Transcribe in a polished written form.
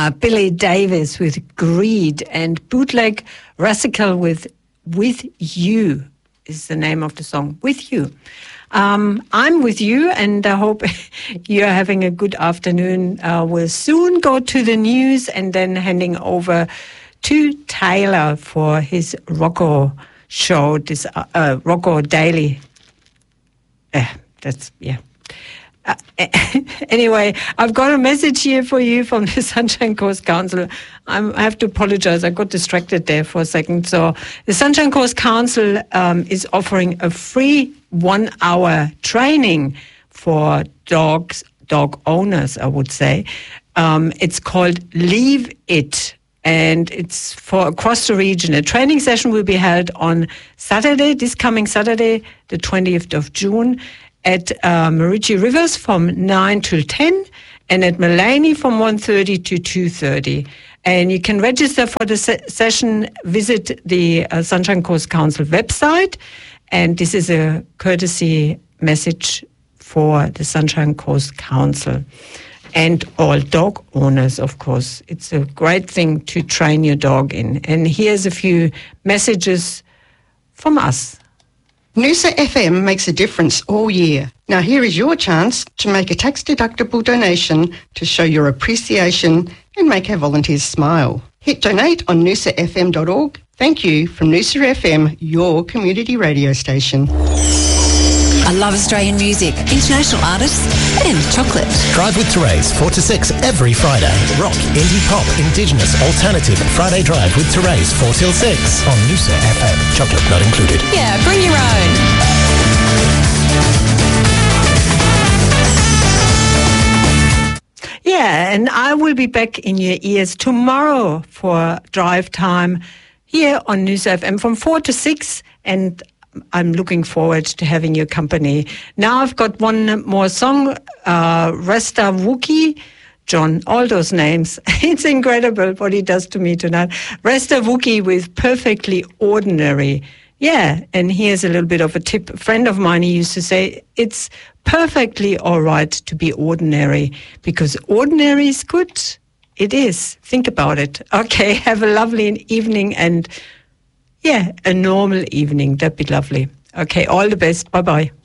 Billy Davis with Greed, and Bootleg Rasical with You is the name of the song, With You. I'm with you, and I hope you're having a good afternoon. We'll soon go to the news and then handing over to Taylor for his Rocco show, this Rocco Daily. Anyway, I've got a message here for you from the Sunshine Coast Council. I have to apologize. I got distracted there for a second. So the Sunshine Coast Council is offering a free 1-hour training for dog owners, I would say. It's called Leave It, and it's for across the region. A training session will be held on Saturday, this coming Saturday, the 20th of June, at Marichi Rivers from 9 till 10, and at Malani from 1:30 to 2:30. And you can register for the session, visit the Sunshine Coast Council website. And this is a courtesy message for the Sunshine Coast Council and all dog owners, of course. It's a great thing to train your dog in. And here's a few messages from us. Noosa FM makes a difference all year. Now here is your chance to make a tax-deductible donation to show your appreciation and make our volunteers smile. Hit donate on noosafm.org. Thank you from Noosa FM, your community radio station. I love Australian music, international artists and chocolate. Drive with Therese, 4 to 6 every Friday. Rock, indie pop, indigenous, alternative. Friday Drive with Therese, 4 till 6 on Noosa FM. Chocolate not included. Yeah, bring your own. Yeah, and I will be back in your ears tomorrow for Drive Time here on Noosa FM from 4 to 6, and I'm looking forward to having your company. Now I've got one more song, Resta Wookie, John, all those names. It's incredible what he does to me tonight. Resta Wookie with Perfectly Ordinary. Yeah, and here's a little bit of a tip. A friend of mine, he used to say, it's perfectly all right to be ordinary, because ordinary is good. It is. Think about it. Okay, have a lovely evening, and yeah, a normal evening. That'd be lovely. Okay, all the best. Bye-bye.